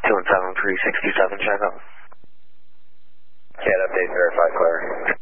217 367, check out. Cat update, verify clear.